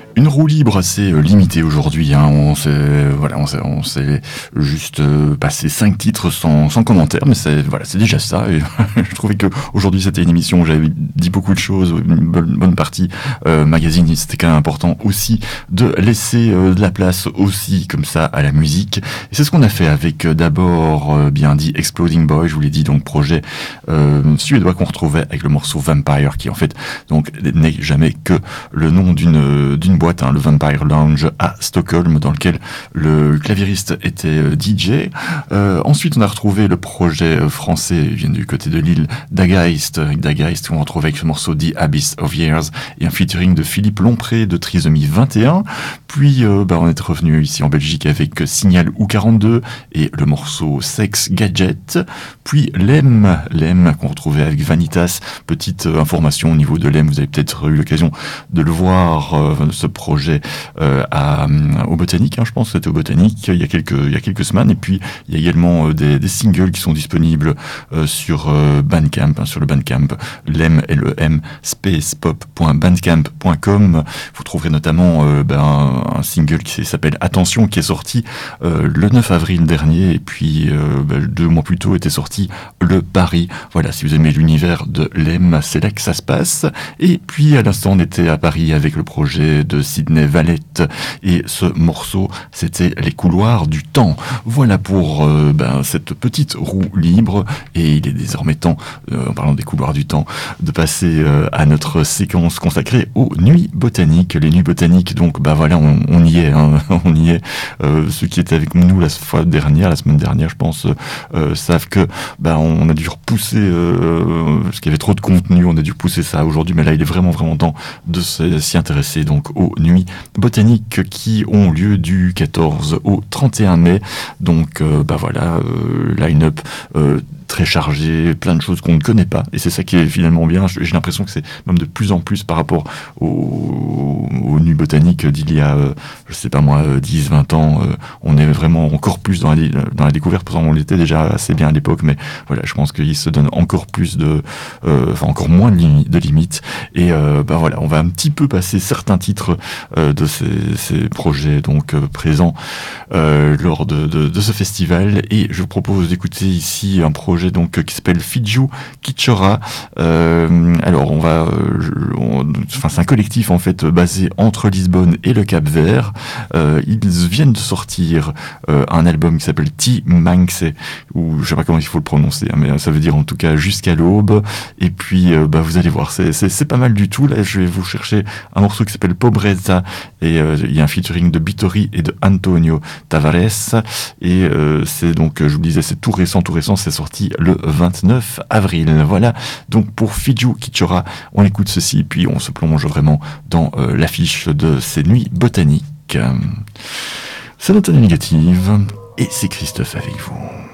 Une roue libre assez limitée aujourd'hui. Hein. On s'est juste passé 5 titres sans commentaire, mais c'est déjà ça. Et je trouvais que aujourd'hui c'était une émission où j'avais dit beaucoup de choses, une bonne partie magazine. C'était quand même important aussi de laisser de la place aussi comme ça à la musique. Et c'est ce qu'on a fait avec d'abord bien dit Exploding Boy. Je vous l'ai dit, donc projet suédois qu'on retrouvait avec le morceau Vampire, qui en fait donc n'est jamais que le nom d'une boîte, hein, le Vampire Lounge à Stockholm, dans lequel le claviériste était DJ. Ensuite, on a retrouvé le projet français, il vient du côté de Lille, Daggeist, qu'on retrouve avec ce morceau The Abyss of Years, et un featuring de Philippe Lompré de Trisomie 21. Puis, on est revenu ici en Belgique avec Signal U42 et le morceau Sex Gadget. Puis Lem qu'on retrouvait avec Vanitas. Petite information au niveau de Lem, vous avez peut-être eu l'occasion de le voir, ce projet au Botanique, hein, je pense que c'était au Botanique il y a quelques semaines. Et puis il y a également des singles qui sont disponibles sur Bandcamp, hein, sur le Bandcamp lem spacepop.bandcamp.com. Vous trouverez notamment un single qui s'appelle Attention, qui est sorti le 9 avril dernier, et puis 2 mois plus tôt était sorti le Paris. Voilà, si vous aimez l'univers de Lem, c'est là que ça se passe. Et puis à l'instant on était à Paris avec le projet de Sydney Valette, et ce morceau c'était Les couloirs du temps. Voilà pour cette petite roue libre, et il est désormais temps, en parlant des couloirs du temps, de passer à notre séquence consacrée aux nuits botaniques. Les nuits botaniques, donc on y est, hein, on y est. Ceux qui étaient avec nous la semaine dernière, je pense, savent que on a dû repousser parce qu'il y avait trop de contenu, on a dû pousser ça aujourd'hui, mais là il est vraiment temps de s'y intéresser donc aux nuits botaniques qui ont lieu du 14 au 31 mai. Donc line-up très chargé, plein de choses qu'on ne connaît pas, et c'est ça qui est finalement bien. J'ai l'impression que c'est même de plus en plus par rapport aux nuits botaniques d'il y a 10-20 ans, on est vraiment encore plus dans la découverte. Pourtant on l'était déjà assez bien à l'époque, mais voilà, je pense qu'il se donne encore plus encore moins de limites, et on va un petit peu passer certains titres de ces projets donc présents lors de ce festival, et je vous propose d'écouter ici un projet donc qui s'appelle Fiju Kichora. Alors c'est un collectif en fait basé entre Lisbonne et le Cap-Vert. Ils viennent de sortir un album qui s'appelle Ti Manxe, ou je sais pas comment il faut le prononcer, hein, mais ça veut dire en tout cas jusqu'à l'aube. Et puis vous allez voir, c'est pas mal du tout. Là je vais vous chercher un morceau qui s'appelle Pobreza, et il y a un featuring de Bittori et de Antonio Tavares, et c'est donc, je vous disais, c'est tout récent, c'est sorti le 29 avril. Voilà, donc pour Fiju Kichora, on écoute ceci, puis on se plonge vraiment dans l'affiche de ces nuits botaniques. C'est Note Négative, et c'est Christophe avec vous.